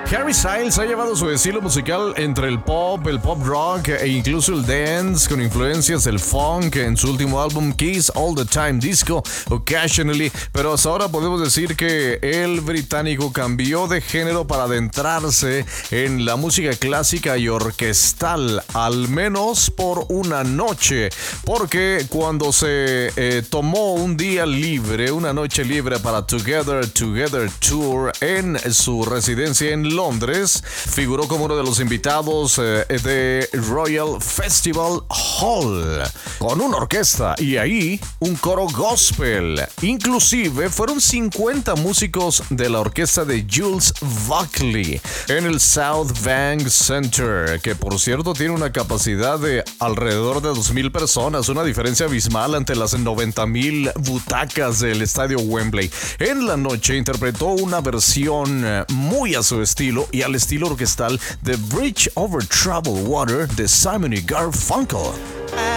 Harry Styles ha llevado su estilo musical entre el pop rock e incluso el dance con influencias del funk en su último álbum Kiss All the Time Disco Occasionally, pero hasta ahora podemos decir que el británico cambió de género para adentrarse en la música clásica y orquestal, al menos por una noche, porque cuando se tomó un día libre, una noche libre para Together Tour en su residencia en Londres, figuró como uno de los invitados de Royal Festival Hall con una orquesta y ahí un coro gospel. Inclusive fueron 50 músicos de la orquesta de Jules Buckley en el South Bank Center, que por cierto tiene una capacidad de alrededor de 2,000 personas, una diferencia abismal ante las 90,000 butacas del estadio Wembley. En la noche interpretó una versión muy a su estilo y al estilo orquestal de Bridge Over Troubled Water de Simon y Garfunkel.